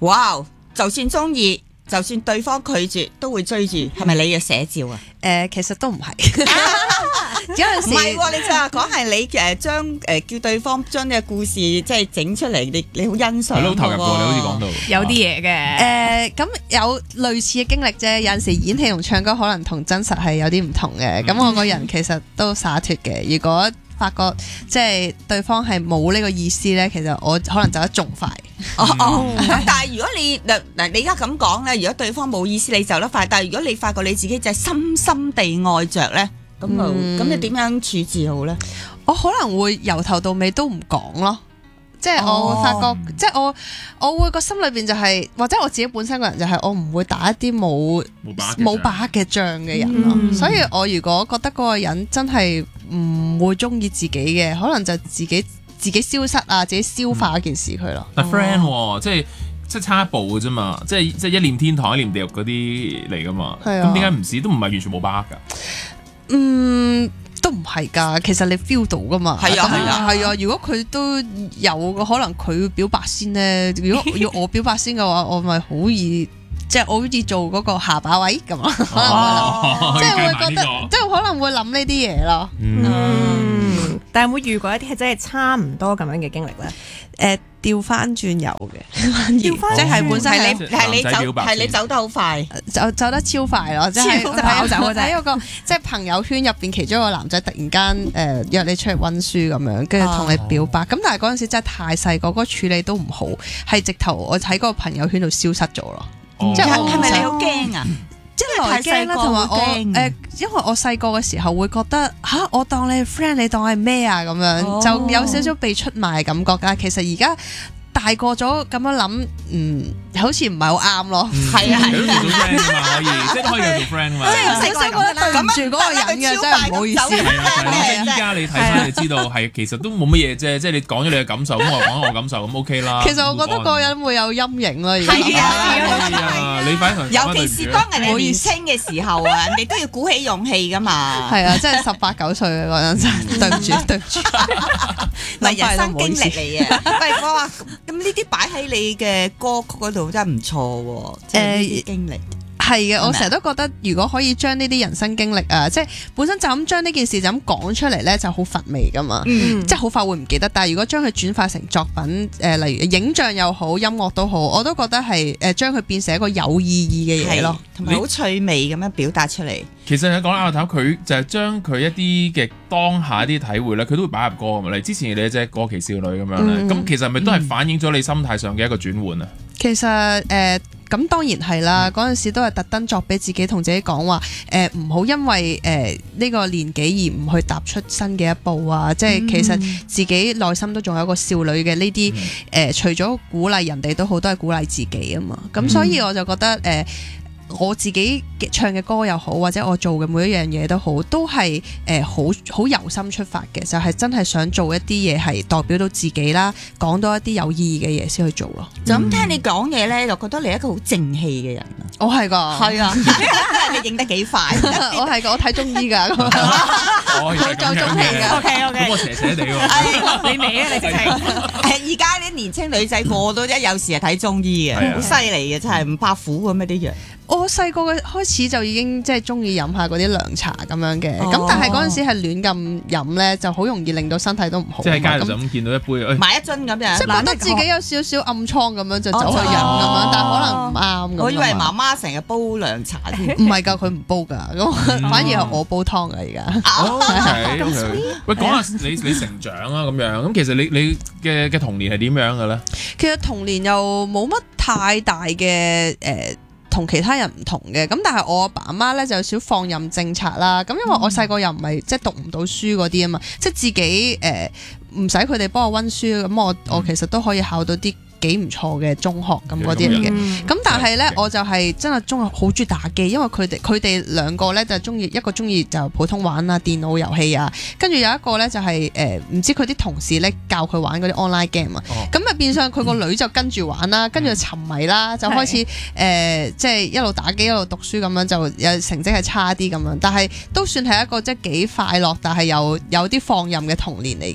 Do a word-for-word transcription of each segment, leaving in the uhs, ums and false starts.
哇！就算中意，就算對方拒絕，都會追住，係咪你嘅寫照啊？ 誒，其實都唔係，有陣時唔係喎，你就係講係你誒將誒叫對方將呢個故事即係整出嚟，你你好欣賞。 係咯，投入過，你好似講到有啲嘢嘅。 誒，咁有類似嘅經歷啫。有陣時演戲同唱歌可能同真實係有啲唔同嘅。咁我個人其實都灑脫嘅。如果發覺即係對方係冇呢個意思咧，其實我可能走得仲快。 哦哦，但係如果你嗱嗱，你而家咁講咧，如果對方冇意思，你走得快。但係如果你發覺你自己就係深深地愛着咧，咁啊，咁你點樣處置好咧？ 我可能會由頭到尾都唔講咯。即係我會發覺，哦、即係我我會個心裏邊就係、是，或者我自己本身個人就係，我唔會打一啲冇冇把握嘅仗嘅人咯。嗯、所以我如果覺得嗰個人真係唔會中意自己嘅，可能就自己自己消失啊，自己消化一件事佢咯。 但 friend、哦、即係即係差一步嘅啫嘛，即係即係一念天堂一念地獄嗰啲嚟噶嘛。咁點解唔試？都唔係完全冇把握噶。 嗯。都唔係㗎，其實你 feel 到㗎嘛。 係啊係啊係啊！如果佢都有可能佢表白先咧，如果要我表白先嘅話，我咪好易，即係我好似做嗰個下巴位咁啊，可能會即係會覺得，即係可能會諗呢啲嘢咯。 嗯，但係有冇遇過一啲係真係差唔多咁樣嘅經歷咧？ 誒，調翻轉有嘅， 調翻即係本身係係你係你走係你走得好快， 走走得超快咯，即係跑走嗰陣。 喺個即係朋友圈入邊，其中一個男仔突然間誒約你出嚟溫書咁樣，跟住同你表白。咁但係嗰陣時真係太細個，嗰個處理都唔好，係直頭我喺嗰個朋友圈度消失咗咯。 即係係咪你好驚啊？ 即係來驚啦，同埋我誒，因為我細個嘅時候會覺得吓，我當你係 friend，你當我係咩啊咁樣，哦、就有少少被出賣嘅感覺。但係其實而家大個咗咁樣諗，嗯，好似唔係好啱咯。係啊係啊， 做 friend 嘛可以，即係可以做 friend 嘛。 即係細細個對唔住嗰個人嘅，真係唔好意思。 係啊，即係依家你睇翻，你知道係其實都冇乜嘢啫。即係你講咗你嘅感受，咁我講我感受，咁 OK 啦。 其實我覺得嗰個人會有陰影咯。而家係啊， 你反而尤其是當人哋年輕嘅時候啊，人哋都要鼓起勇氣噶嘛。 係啊，即係十八九歲嘅嗰陣真係對唔住對唔住， 唔係人生經歷嚟嘅。喂，我話咁呢啲擺喺你嘅歌曲嗰度真係唔錯喎，即係呢啲經歷。 係嘅，我成日都覺得如果可以將呢啲人生經歷啊，即係本身就咁將呢件事就咁講出嚟咧，就好乏味噶嘛，嗯、即係好快會唔記得。但係如果將佢轉化成作品，誒、呃、例如影像又好，音樂都好，我都覺得係誒將佢變成一個有意義嘅嘢咯， 同埋好趣味咁樣表達出嚟。 其實你講阿頭，佢就係將佢一啲嘅當下一啲體會咧，佢都會擺入歌咁嘛。例如之前你隻過期少女咁樣咧，咁、嗯、其實係咪都係反映咗你心態上嘅一個轉換啊？ 其實誒。呃咁當然係啦，嗰陣、嗯、時都係特登作俾自己同自己講話，誒唔好因為誒呢、呃這個年紀而唔去踏出新嘅一步啊！嗯、即係其實自己內心都仲有一個少女嘅呢啲誒，除咗鼓勵人哋都好，都係鼓勵自己啊嘛！咁、嗯、所以我就覺得誒。呃我自己唱嘅歌又好，或者我做嘅每一樣嘢都好，都係誒好好由心出發嘅，就係、是、真係想做一啲嘢係代表到自己啦，講到一啲有意義嘅嘢先去做咯。 就咁聽你講嘢咧，就覺得你係一個好正氣嘅人。 我係噶， 係啊，你影得幾快？ 我係噶，我睇中醫噶， 我係做中氣噶。 O K O K， 咁我斜斜地喎。 你未啊？你直情而家啲年青女仔個個都一有時係睇中醫嘅，好犀利嘅，真係唔怕苦咁嘅啲藥。 我細個嘅開始就已經即係中意飲下嗰啲涼茶咁樣嘅，咁、哦、但係嗰陣時係亂咁飲咧，就好容易令到身體都唔好。 即係街度就咁見到一杯，哎、 買一樽咁樣， 即係覺得自己有少少暗瘡咁樣就走去飲咁樣，哦、但係可能唔啱咁。 我以為媽媽成日煲涼茶添， 唔係㗎，佢唔煲㗎，咁、嗯、反而係我煲湯㗎而家。 OK OK，喂，講下你你成長啊咁樣，咁其實你你嘅嘅童年係點樣嘅咧？ 其實童年又冇乜太大嘅誒。呃同其他人唔同嘅，咁但係我阿爸阿媽咧就有少放任政策啦。咁因為我細個又唔係即係讀唔到書嗰啲啊嘛，即係自己誒唔使佢哋幫我溫書，咁我我其實都可以考到啲幾唔錯嘅中學咁嗰啲嚟嘅，咁、嗯、但係咧、嗯、我就係真係中學好中意打機，因為佢哋佢哋兩個咧就中意一個中意就普通玩啊電腦遊戲啊，跟住有一個咧就係誒唔知佢啲同事咧教佢玩嗰啲 online game 啊，咁啊、哦、變相佢個女就跟住玩啦，跟住就沉迷啦，就開始誒即係一路打機一路讀書咁樣，就有成績係差啲咁樣，但係都算係一個即係幾快樂，但係又有啲放任嘅童年嚟嘅。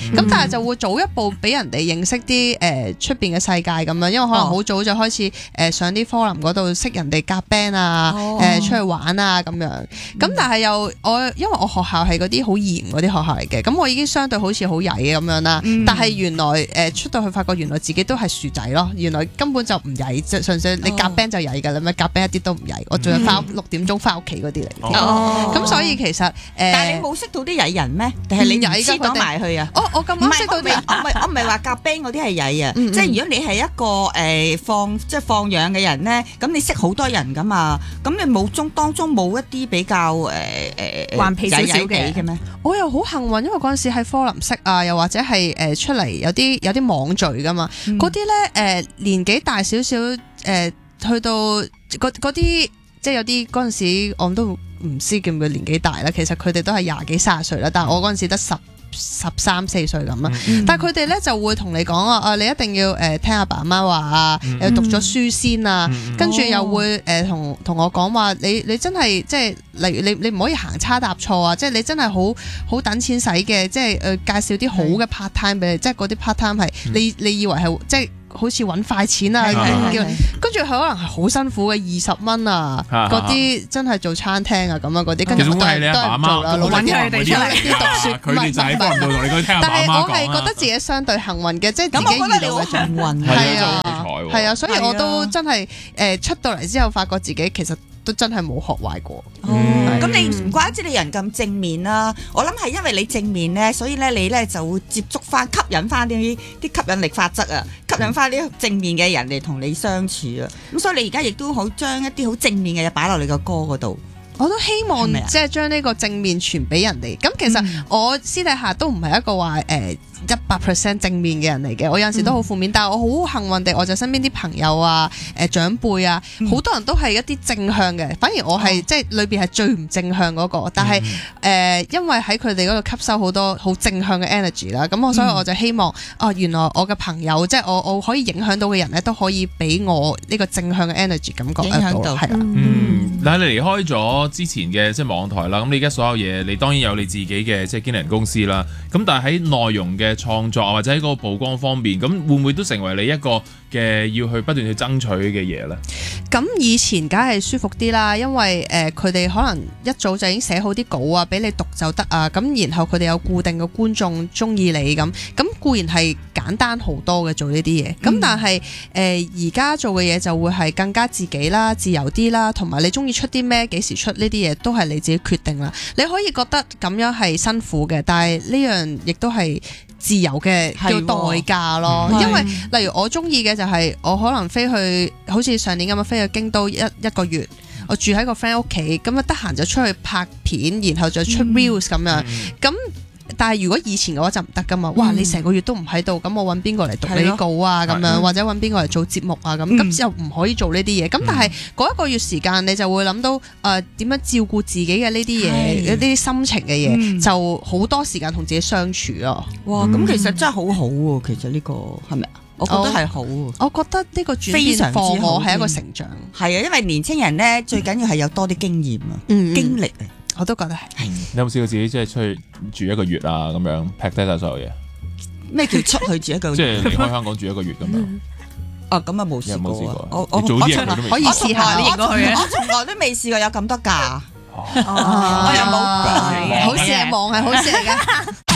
咁、嗯、但係就會早一步俾人哋認識啲誒出邊嘅世界咁樣，因為可能好早就開始誒、呃、上啲 forum 嗰度識人哋夾 band 啊，誒、 哦呃、出去玩啊咁樣。咁、嗯、但係又我因為我學校係嗰啲好嚴嗰啲學校嚟嘅，咁我已經相對好似好曳嘅咁樣啦。嗯、但係原來誒、呃、出到去發覺原來自己都係薯仔咯，原來根本就唔曳，即係純粹你夾 band 就曳㗎啦咩？夾 band 一啲都唔曳，我仲要翻六點鐘翻屋企嗰啲嚟。 哦， 咁所以其實誒，呃、 但係你冇識到啲曳人咩？定係你曳黐到埋去啊？ 我我咁啱識到啲， 我唔係我唔係話夾 band 嗰啲係曳啊， 嗯嗯即係如果你係一個誒、呃、放即係放養嘅人咧，咁你識好多人噶嘛，咁你冇中當中冇一啲比較誒誒頑皮少少嘅嘅咩？ 我又好幸運，因為嗰陣時喺科林識啊，又或者係誒、呃、出嚟有啲有啲網聚噶嘛，嗰啲咧誒年紀大少少誒去到嗰嗰啲。即係有啲嗰陣時，我都唔知叫唔叫年紀大啦。其實佢哋都係廿幾卅歲啦，但係我嗰陣時得十十三四歲咁啦。嗯、但係佢哋咧就會同你講啊，啊你一定要誒、呃、聽阿爸阿媽話啊，誒、嗯、讀咗書先啊，嗯、跟住又會誒同同我講話，你你真係即係例如你你唔可以行差踏錯啊！即係你真係好好等錢使嘅，即係誒、呃、介紹啲好嘅 part time 俾你，即係嗰啲 part time 係你你以為係即係。好似揾快錢啊，叫跟住佢可能係好辛苦嘅二十蚊啊，嗰啲真係做餐廳啊咁樣嗰啲，跟住都係你阿爸阿媽老揾佢哋出嚟啲讀書， 佢哋就喺幫唔到你，佢聽阿爸阿媽講。 但係我係覺得自己相對幸運嘅，即係自己遇到嘅幸運，係啊，係啊，所以我都真係誒出到嚟之後，發覺自己其實都真係冇學壞過。 咁你唔怪之你人咁正面啦，我諗係因為你正面咧，所以咧你咧就會接觸翻、吸引翻啲啲吸引力法則啊，吸引翻啲正面嘅人嚟同你相處啊。咁所以你而家亦都好將一啲好正面嘅嘢擺落你個歌嗰度。 我都希望即係將呢個正面傳俾人哋。咁其實我私底下都唔係一個話誒一百 percent 正面嘅人嚟嘅，我有陣時都好負面，嗯、但係我好幸運地，我就身邊啲朋友啊、誒、呃、長輩啊，好、嗯、多人都係一啲正向嘅，反而我係、哦、即係裏邊係最唔正向嗰、那個。但係誒、嗯呃，因為喺佢哋嗰度吸收好多好正向嘅 energy 啦，咁我所以我就希望，哦、嗯，原來我嘅朋友即係我我可以影響到嘅人咧，都可以俾我呢個正向嘅 energy 感覺得到，係啦。 嗯，但係你離開咗之前嘅即係網台啦，咁你而家所有嘢，你當然有你自己嘅即係經理人公司啦。咁但係喺內容嘅創作或者喺嗰個曝光方面，咁會唔會都成為你一個嘅要去不斷去爭取嘅嘢咧？ 咁以前梗係舒服啲啦，因為誒佢哋可能一早就已經寫好啲稿啊，俾你讀就得啊。咁然後佢哋有固定嘅觀眾中意你咁，咁固然係簡單好多嘅做呢啲嘢。咁、嗯、但係誒而家做嘅嘢就會係更加自己啦、自由啲啦，同埋你中意出啲咩、幾時出呢啲嘢都係你自己決定啦。你可以覺得咁樣係辛苦嘅，但係呢樣亦都係自由嘅叫代價咯。因為例如我中意嘅就係我可能飛去好似上年咁樣飛去京都一一個月，我住喺個 friend 屋企，咁啊得閒就出去拍片，然後就出 reels 咁樣。咁、嗯、但係如果以前嘅話就唔得噶嘛，哇！你成個月都唔喺度，咁我揾邊個嚟讀你稿啊咁樣，或者揾邊個嚟做節目啊咁，咁又唔可以做呢啲嘢。咁但係嗰一個月時間，你就會諗到誒點樣照顧自己嘅呢啲嘢，一啲心情嘅嘢，嗯、就好多時間同自己相處咯。 哇！咁其實真係好好喎，其實呢個係咪啊？我覺得係好，我覺得呢個轉變課我係一個成長。 係啊，因為年青人咧最緊要係有多啲經驗啊， 嗯、 經歷啊， 我都覺得係。 你有冇試過自己即係出去住一個月啊？咁樣劈低晒所有嘢？ 咩叫出去住一個月？ 即係離開香港住一個月咁樣。 哦，咁啊冇試過。 我我做啲嘢都未可以試下。 我從來都未試過有咁多假。我又冇。好事係忙係好事嚟嘅。